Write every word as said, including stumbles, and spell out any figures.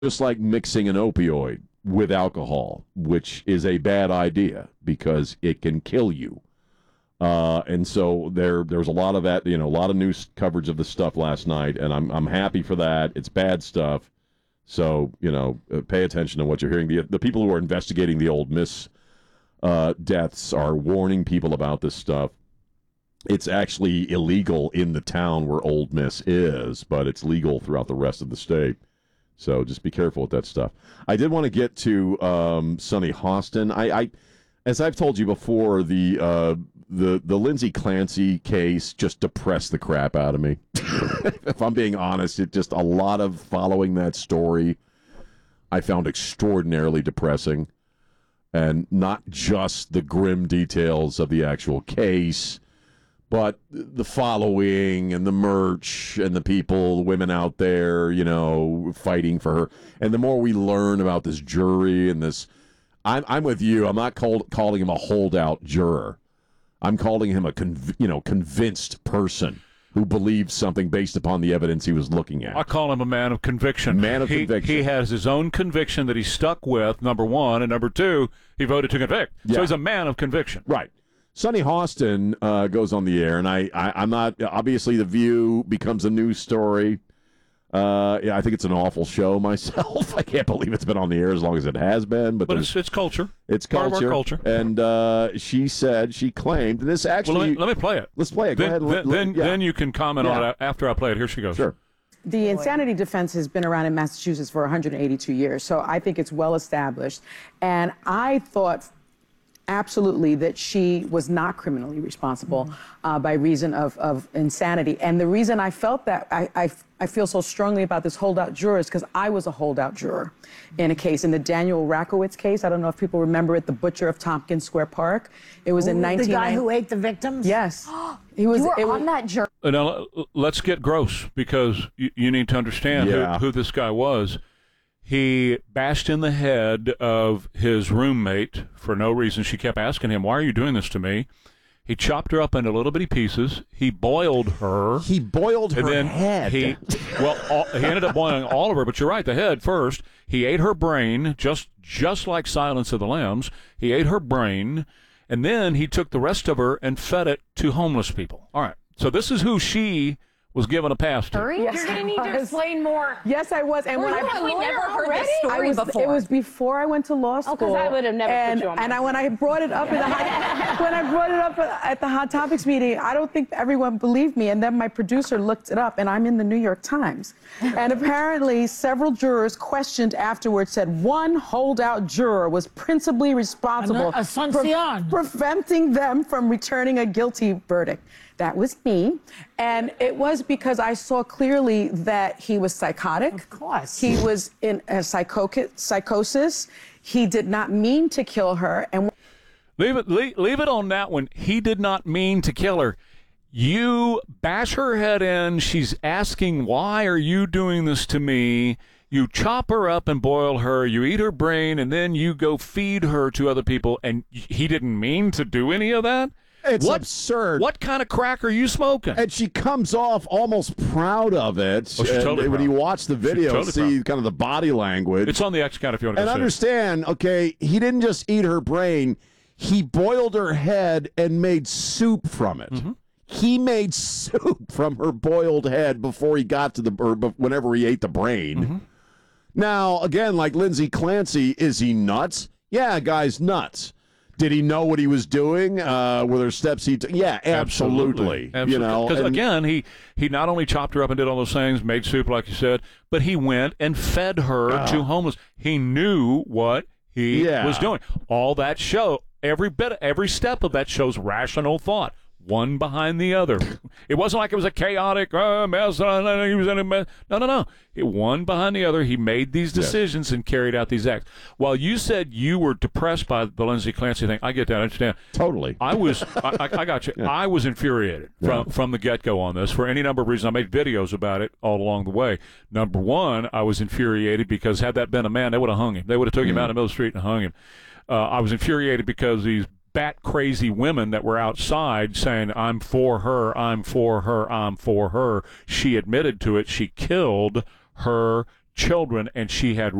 just like mixing an opioid with alcohol, which is a bad idea because it can kill you. Uh, and so there, there was a lot of that, you know, a lot of news coverage of this stuff last night, and I'm, I'm happy for that. It's bad stuff. So, you know, uh, pay attention to what you're hearing. The, the people who are investigating the Ole Miss uh, deaths are warning people about this stuff. It's actually illegal in the town where Ole Miss is, but it's legal throughout the rest of the state. So just be careful with that stuff. I did want to get to um, Sunny Hostin. I, I, as I've told you before, the uh, the the Lindsay Clancy case just depressed the crap out of me. If I'm being honest, it just a lot of following that story I found extraordinarily depressing, and not just the grim details of the actual case, but the following and the merch and the people, the women out there, you know, fighting for her. And the more we learn about this jury and this, I'm, I'm with you. I'm not called, calling him a holdout juror. I'm calling him a, conv, you know, convinced person who believes something based upon the evidence he was looking at. I call him a man of conviction. Man of he, conviction. He has his own conviction that he's stuck with, number one, and number two, he voted to convict. Yeah. So he's a man of conviction. Right. Sunny Hostin uh, goes on the air, and I, I, I'm not, obviously The View becomes a news story. Uh, yeah, I think it's an awful show myself. I can't believe it's been on the air as long as it has been. But, but it's, it's culture. It's Part culture. of our culture. And uh, she said, she claimed, this actually... Well, let, me, let me play it. Let's play it. Go then, ahead. Then, let, then, yeah. then you can comment yeah. on it after I play it. Here she goes. Sure. The insanity defense has been around in Massachusetts for one hundred eighty-two years, so I think it's well established. And I thought absolutely that she was not criminally responsible mm-hmm. uh, by reason of, of insanity. And the reason I felt that, I, I, I feel so strongly about this holdout juror is because I was a holdout juror in a case, in the Daniel Rakowitz case. I don't know if people remember it, the butcher of Tompkins Square Park. It was Ooh, in nineteen... The guy who ate the victims? Yes. He was, you were it on was, that jury. Now, let's get gross, because you, you need to understand yeah. who, who this guy was. He bashed in the head of his roommate for no reason. She kept asking him, why are you doing this to me? He chopped her up into little bitty pieces. He boiled her. He boiled her and then head. He, well, all, he ended up boiling all of her, but you're right, the head first. He ate her brain, just just like Silence of the Lambs. He ate her brain, and then he took the rest of her and fed it to homeless people. All right, so this is who she was given a pass to. Hurry? Yes, You're going to I need to was. explain more. Yes, I was. And Were when you I a lawyer never heard already? this story I was, before. It was before I went to law school. Oh, 'cause I would have never and, put you on And my I, when I brought it up in the hot, when I brought it up at the Hot Topics meeting, I don't think everyone believed me. And then my producer looked it up, and I'm in the New York Times. And apparently, several jurors questioned afterwards said one holdout juror was principally responsible Asuncion. for preventing them from returning a guilty verdict. That was me. And it was because I saw clearly that he was psychotic. Of course. He was in a psycho- psychosis. He did not mean to kill her. And Leave it, leave, leave it on that one. He did not mean to kill her. You bash her head in. She's asking, why are you doing this to me? You chop her up and boil her. You eat her brain, and then you go feed her to other people. And he didn't mean to do any of that? It's what, absurd. What kind of crack are you smoking? And she comes off almost proud of it. Oh, she's and totally when proud. you watch the video, Totally see proud. kind of the body language. It's on the X account if you want to And go see it. understand, okay, he didn't just eat her brain. He boiled her head and made soup from it. Mm-hmm. He made soup from her boiled head before he got to the, or whenever he ate the brain. Mm-hmm. Now, again, like Lindsay Clancy, is he nuts? Yeah, guy's nuts. Did he know what he was doing? Uh, were there steps he took? Yeah, absolutely. Absolutely. You know, because and- again, he he not only chopped her up and did all those things, made soup like you said, but he went and fed her Ah. to homeless. He knew what he Yeah. was doing. All that show, every bit, every step of that shows rational thought. One behind the other. It wasn't like it was a chaotic uh, mess. Uh, he was in a mess. No, no, no. It, one behind the other. He made these decisions and carried out these acts. While you said you were depressed by the Lindsay Clancy thing, I get that. I understand. Totally. I was. I, I, I got you. Yeah. I was infuriated from Yeah. from the get go on this for any number of reasons. I made videos about it all along the way. Number one, I was infuriated because had that been a man, they would have hung him. They would have took him out in the middle of the street and hung him. Uh, I was infuriated because these bat crazy women that were outside saying, I'm for her, I'm for her, I'm for her. She admitted to it. She killed her children, and she had